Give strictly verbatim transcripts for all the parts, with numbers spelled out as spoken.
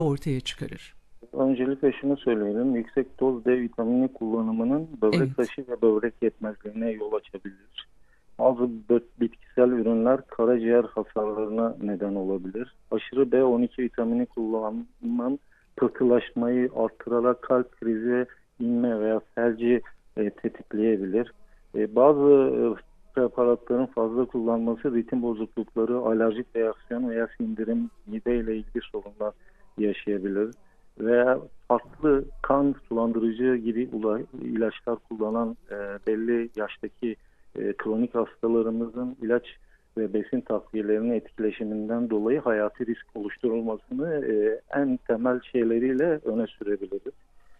ortaya çıkarır? Öncelikle şunu söyleyelim. Yüksek doz D vitamini kullanımının böbrek Evet, taşı ve böbrek yetmezliğine yol açabilir. Bazı bö- bitkisel ürünler karaciğer hasarlarına neden olabilir. Aşırı B on iki vitamini kullanımın pıhtılaşmayı arttırarak kalp krizi, inme veya felci e, tetikleyebilir. E, bazı e, preparatların fazla kullanması ritim bozuklukları, alerjik reaksiyon veya sindirim, mide ile ilgili sorunlar yaşayabilir veya farklı kan sulandırıcı gibi ilaçlar kullanan e, belli yaştaki e, kronik hastalarımızın ilaç ve besin takviyelerinin etkileşiminden dolayı hayati risk oluşturulmasını e, en temel şeyleriyle öne sürebiliriz.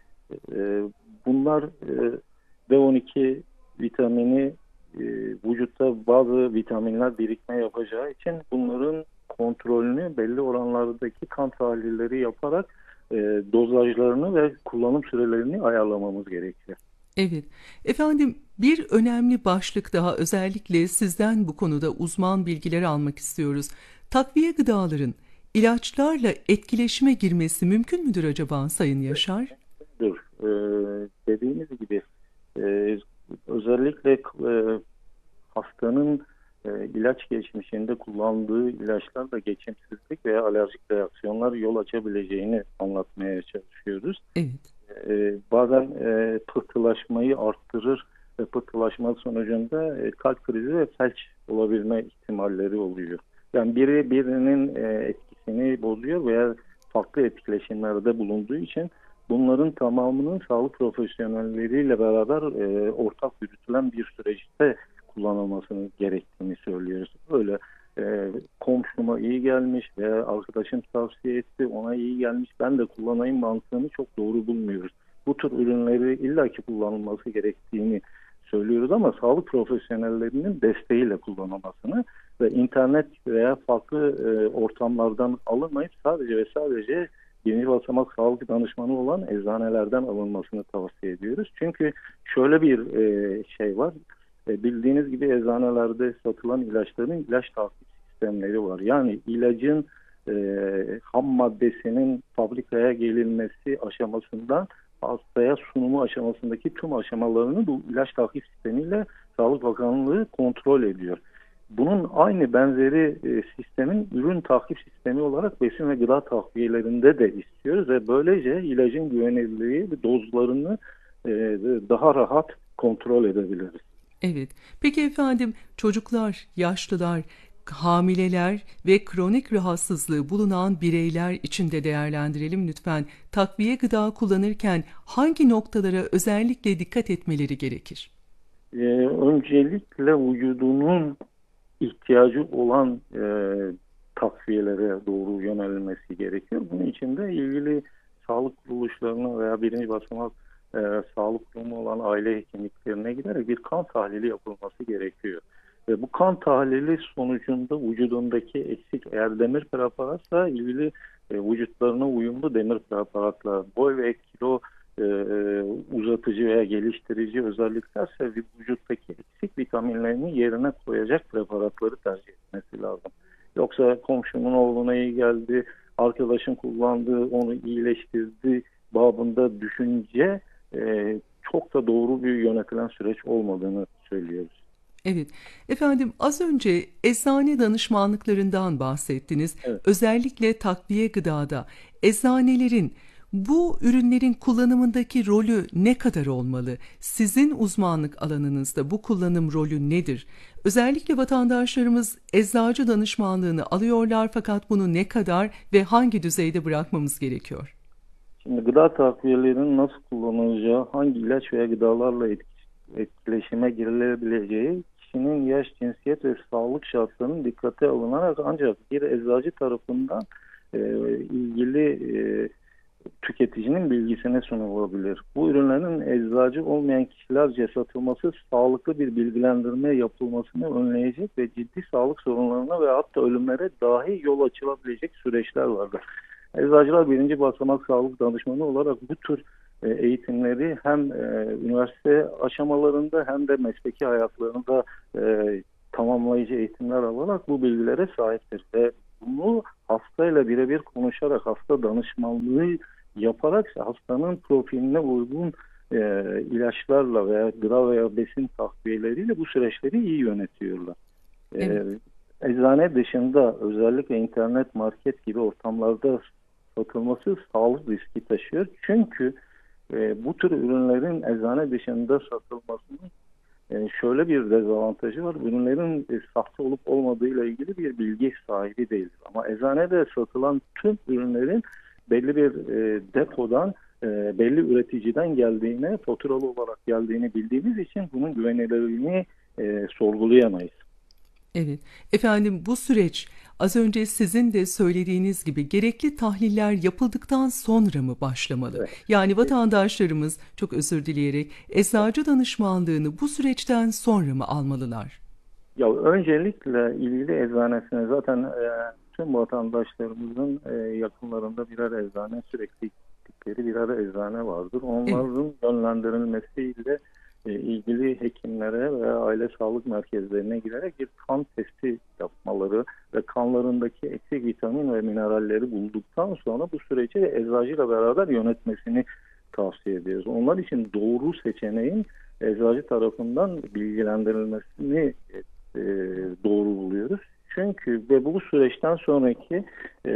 E, bunlar e, B on iki vitamini e, vücutta bazı vitaminler birikme yapacağı için bunların kontrolünü belli oranlardaki kan tahlilleri yaparak e, dozajlarını ve kullanım sürelerini ayarlamamız gerekiyor. evet. Efendim, bir önemli başlık daha, özellikle sizden bu konuda uzman bilgileri almak istiyoruz. Takviye gıdaların ilaçlarla etkileşime girmesi mümkün müdür acaba Sayın Yaşar? Dur, e, dediğimiz gibi e, özellikle e, hastanın e, ilaç geçmişinde kullandığı ilaçlarla geçimsizlik veya alerjik reaksiyonlar yol açabileceğini anlatmaya çalışıyoruz. Evet, E, bazen e, pıhtılaşmayı arttırır ve pıhtılaşma sonucunda e, kalp krizi ve felç olabilme ihtimalleri oluyor. Yani biri birinin e, etkisini bozuyor veya farklı etkileşimlerde bulunduğu için bunların tamamının sağlık profesyonelleriyle beraber e, ortak yürütülen bir süreçte kullanılmasını gerektiğini söylüyoruz. Böyle e, komşuma iyi gelmiş veya arkadaşım tavsiye etti, ona iyi gelmiş, ben de kullanayım mantığını çok doğru bulmuyoruz. Bu tür ürünleri illaki kullanılması gerektiğini söylüyoruz ama sağlık profesyonellerinin desteğiyle kullanılmasını ve internet veya farklı e, ortamlardan alınmayıp sadece ve sadece birinci basamak sağlık danışmanı olan eczanelerden alınmasını tavsiye ediyoruz. Çünkü şöyle bir e, şey var. E, bildiğiniz gibi eczanelerde satılan ilaçların ilaç takip sistemleri var. Yani ilacın e, ham maddesinin fabrikaya gelinmesi aşamasından hastaya sunumu aşamasındaki tüm aşamalarını bu ilaç takip sistemiyle Sağlık Bakanlığı kontrol ediyor. Bunun aynı benzeri e, sistemin ürün takip sistemi olarak besin ve gıda takviyelerinde de istiyoruz ve böylece ilacın güvenilirliği ve dozlarını e, daha rahat kontrol edebiliriz. evet. Peki efendim, çocuklar, yaşlılar, hamileler ve kronik rahatsızlığı bulunan bireyler için de değerlendirelim lütfen. Takviye gıda kullanırken hangi noktalara özellikle dikkat etmeleri gerekir? E, öncelikle vücudunun ihtiyacı olan e, takviyelere doğru yönelmesi gerekiyor. Bunun için de ilgili sağlık kuruluşlarına veya birinci basamak e, sağlık kurumu olan aile hekimliklerine giderek bir kan tahlili yapılması gerekiyor. Ve bu kan tahlili sonucunda vücudundaki eksik, eğer demir preparatsa ilgili e, vücutlarına uyumlu demir preparatlar, boy ve kilo e, uzatıcı veya geliştirici özelliklerse vücuttaki eksik vitaminlerini yerine koyacak preparatları tercih etmesi lazım. Yoksa komşunun oğluna iyi geldi, arkadaşın kullandığı onu iyileştirdi babında düşünce e, çok da doğru bir yönetilen süreç olmadığını söylüyoruz. Evet. Efendim, az önce eczane danışmanlıklarından bahsettiniz. Evet. Özellikle takviye gıdada eczanelerin bu ürünlerin kullanımındaki rolü ne kadar olmalı? Sizin uzmanlık alanınızda bu kullanım rolü nedir? Özellikle vatandaşlarımız eczacı danışmanlığını alıyorlar, fakat bunu ne kadar ve hangi düzeyde bırakmamız gerekiyor? Şimdi gıda takviyelerinin nasıl kullanılacağı, hangi ilaç veya gıdalarla etkileşime girilebileceği kişinin yaş, cinsiyet ve sağlık şartlarının dikkate alınarak ancak bir eczacı tarafından e, ilgili e, tüketicinin bilgisine sunulabilir. Bu ürünlerin eczacı olmayan kişilerce satılması sağlıklı bir bilgilendirme yapılmasını önleyecek ve ciddi sağlık sorunlarına ve hatta ölümlere dahi yol açılabilecek süreçler vardır. Eczacılar birinci basamak sağlık danışmanı olarak bu tür e, eğitimleri hem e, üniversite aşamalarında hem de mesleki hayatlarında e, tamamlayıcı eğitimler alarak bu bilgilere sahiptir. Ve bunu hastayla birebir konuşarak, hasta danışmanlığı yaparak hastanın profiline uygun e, ilaçlarla veya gıda veya besin takviyeleriyle bu süreçleri iyi yönetiyorlar. Evet. E, eczane dışında özellikle internet, market gibi ortamlarda satılması sağlık riski taşıyor. Çünkü e, bu tür ürünlerin eczane dışında satılmasının e, şöyle bir dezavantajı var. Ürünlerin e, sahte olup olmadığıyla ilgili bir bilgi sahibi değiliz. Ama eczanede satılan tüm ürünlerin belli bir e, depodan, e, belli üreticiden geldiğine, faturalı olarak geldiğini bildiğimiz için bunun güvenilirliğini e, sorgulayamayız. Evet. Efendim, bu süreç az önce sizin de söylediğiniz gibi gerekli tahliller yapıldıktan sonra mı başlamalı? Evet. Yani vatandaşlarımız, çok özür dileyerek, eczacı danışmanlığını bu süreçten sonra mı almalılar? Ya öncelikle ilgili eczanesine zaten e, tüm vatandaşlarımızın e, yakınlarında birer eczane, sürekli gittikleri birer eczane vardır. Onların evet. yönlendirilmesiyle e, ilgili hekimlere veya aile sağlık merkezlerine giderek bir kan testi yapmaları ve kanlarındaki eksik vitamin ve mineralleri bulduktan sonra bu süreci eczacıyla beraber yönetmesini tavsiye ediyoruz. Onlar için doğru seçeneğin eczacı tarafından bilgilendirilmesini e, doğru buluyoruz. Çünkü ve bu süreçten sonraki e,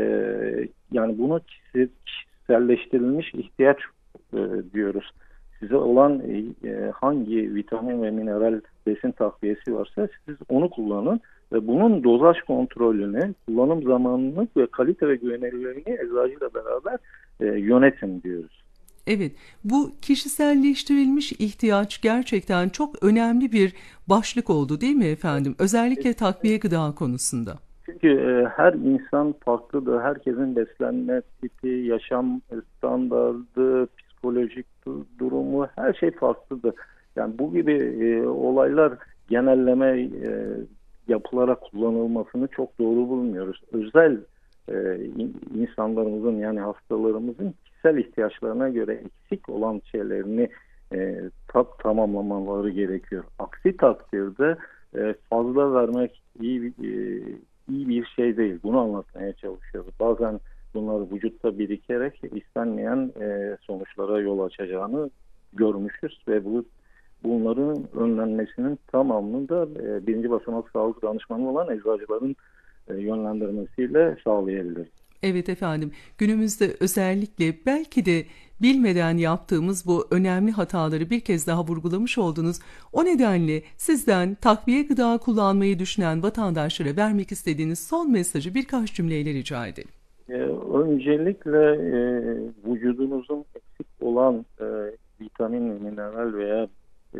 yani buna kişiselleştirilmiş ihtiyaç e, diyoruz. Size olan e, hangi vitamin ve mineral besin takviyesi varsa siz onu kullanın ve bunun dozaj kontrolünü, kullanım zamanını ve kalite ve güvenilirliğini eczacıyla beraber e, yönetin diyoruz. Evet, bu kişiselleştirilmiş ihtiyaç gerçekten çok önemli bir başlık oldu değil mi efendim? Özellikle takviye gıda konusunda. Çünkü e, her insan farklıdır. Herkesin beslenme tipi, yaşam standardı, psikolojik durumu, her şey farklıdır. Yani bu gibi e, olaylar genelleme e, yapılarak kullanılmasını çok doğru bulmuyoruz. Özel e, insanlarımızın yani hastalarımızın kişisel ihtiyaçlarına göre eksik olan şeylerini e, tat tamamlamaları gerekiyor. Aksi takdirde e, fazla vermek iyi bir, e, iyi bir şey değil. Bunu anlatmaya çalışıyoruz. Bazen bunlar vücutta birikerek istenmeyen e, sonuçlara yol açacağını görmüşüz ve bu bunların önlenmesinin tamamını da e, birinci basamak sağlık danışmanı olan eczacıların e, yönlendirmesiyle sağlayabiliriz. Evet efendim, günümüzde özellikle belki de bilmeden yaptığımız bu önemli hataları bir kez daha vurgulamış oldunuz. O nedenle sizden takviye gıda kullanmayı düşünen vatandaşlara vermek istediğiniz son mesajı birkaç cümleyle rica edelim. Ee, öncelikle e, vücudunuzun eksik olan e, vitamin, mineral veya e,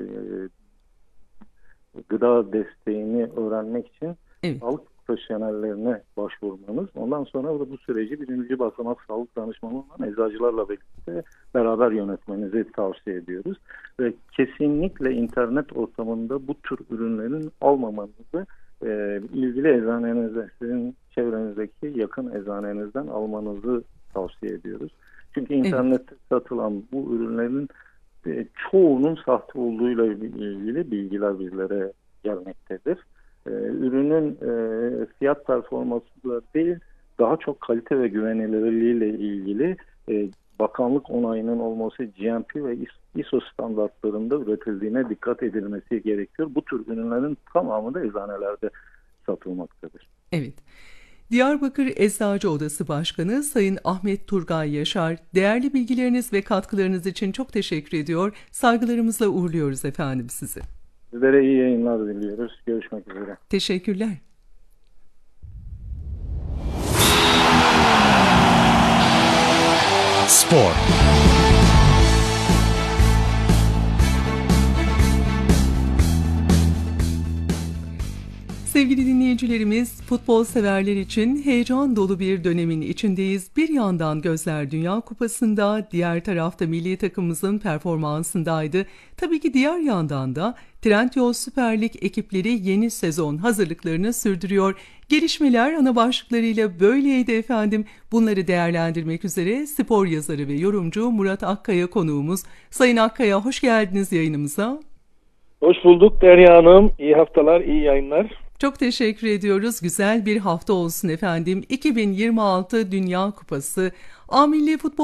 gıda desteğini öğrenmek için evet. sağlık profesyonellerine başvurmanız. Ondan sonra da bu süreci birinci basamak sağlık danışmanı olan eczacılarla birlikte beraber yönetmenizi tavsiye ediyoruz. Ve kesinlikle internet ortamında bu tür ürünlerin almamanızı e, ilgili eczanenizde, sizin çevrenizdeki yakın eczanenizden almanızı tavsiye ediyoruz. Çünkü internette evet. satılan bu ürünlerin e, çoğunun sahte olduğuyla ilgili bilgiler bizlere gelmektedir. Ee, ürünün e, fiyat performansı da değil, daha çok kalite ve güvenilirliğiyle ilgili e, bakanlık onayının olması, G M P ve I S O standartlarında üretildiğine dikkat edilmesi gerekiyor. Bu tür ürünlerin tamamı da eczanelerde satılmaktadır. Evet. Diyarbakır Eczacı Odası Başkanı Sayın Ahmet Turgay Yaşar, değerli bilgileriniz ve katkılarınız için çok teşekkür ediyor. Saygılarımızla uğurluyoruz efendim sizi. Sizlere iyi yayınlar diliyoruz. Görüşmek üzere. Teşekkürler. Spor. Sevgili dinleyicilerimiz, futbol severler için heyecan dolu bir dönemin içindeyiz. Bir yandan gözler Dünya Kupası'nda, diğer tarafta milli takımımızın performansındaydı. Tabii ki diğer yandan da Trendyol Süper Lig ekipleri yeni sezon hazırlıklarını sürdürüyor. Gelişmeler ana başlıklarıyla böyleydi efendim. Bunları değerlendirmek üzere spor yazarı ve yorumcu Murat Akkaya konuğumuz. Sayın Akkaya, hoş geldiniz yayınımıza. Hoş bulduk Derya Hanım. İyi haftalar, iyi yayınlar. Çok teşekkür ediyoruz. Güzel bir hafta olsun efendim. iki bin yirmi altı Dünya Kupası A Milli Futbol